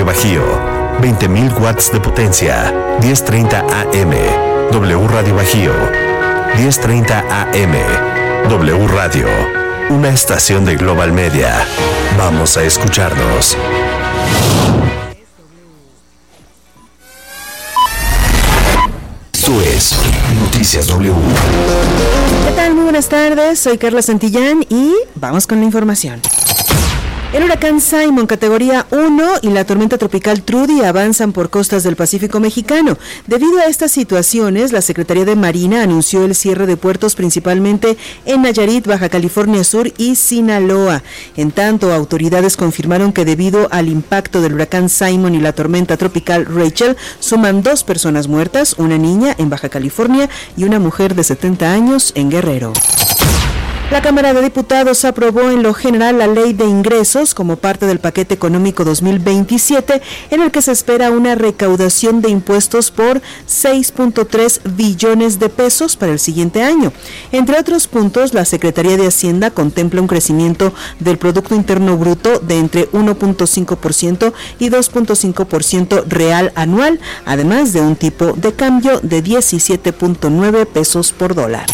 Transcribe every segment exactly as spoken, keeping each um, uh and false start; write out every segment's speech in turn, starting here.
Radio Bajío, veinte mil watts de potencia, diez treinta A M. W Radio Bajío, diez treinta A M. W Radio, una estación de Global Media. Vamos a escucharnos. Esto es Noticias W. ¿Qué tal? Muy buenas tardes, soy Carla Santillán y vamos con la información. El huracán Simon, categoría uno, y la tormenta tropical Trudy avanzan por costas del Pacífico mexicano. Debido a estas situaciones, la Secretaría de Marina anunció el cierre de puertos principalmente en Nayarit, Baja California Sur y Sinaloa. En tanto, autoridades confirmaron que debido al impacto del huracán Simon y la tormenta tropical Rachel, suman dos personas muertas, una niña en Baja California y una mujer de setenta años en Guerrero. La Cámara de Diputados aprobó en lo general la Ley de Ingresos como parte del paquete económico dos mil veintisiete, en el que se espera una recaudación de impuestos por seis punto tres billones de pesos para el siguiente año. Entre otros puntos, la Secretaría de Hacienda contempla un crecimiento del Producto Interno Bruto de entre uno punto cinco por ciento y dos punto cinco por ciento real anual, además de un tipo de cambio de diecisiete punto nueve pesos por dólar.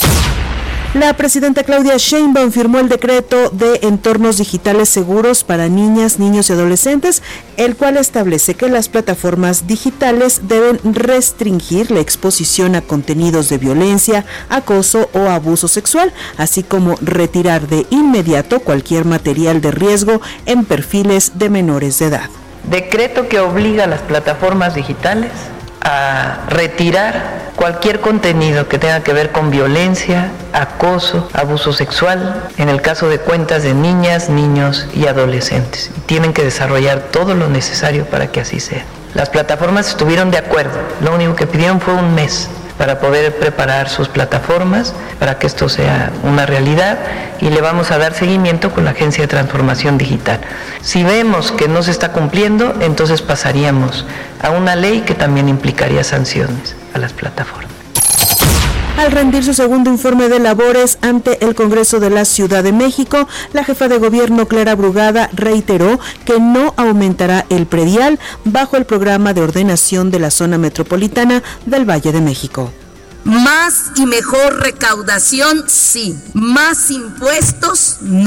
La presidenta Claudia Sheinbaum firmó el decreto de entornos digitales seguros para niñas, niños y adolescentes, el cual establece que las plataformas digitales deben restringir la exposición a contenidos de violencia, acoso o abuso sexual, así como retirar de inmediato cualquier material de riesgo en perfiles de menores de edad. Decreto que obliga a las plataformas digitales a retirar cualquier contenido que tenga que ver con violencia, acoso, abuso sexual, en el caso de cuentas de niñas, niños y adolescentes. Y tienen que desarrollar todo lo necesario para que así sea. Las plataformas estuvieron de acuerdo, lo único que pidieron fue un mes para poder preparar sus plataformas, para que esto sea una realidad, y le vamos a dar seguimiento con la Agencia de Transformación Digital. Si vemos que no se está cumpliendo, entonces pasaríamos a una ley que también implicaría sanciones a las plataformas. Al rendir su segundo informe de labores ante el Congreso de la Ciudad de México, la jefa de gobierno Clara Brugada reiteró que no aumentará el predial bajo el programa de ordenación de la zona metropolitana del Valle de México. Más y mejor recaudación, sí. Más impuestos, no.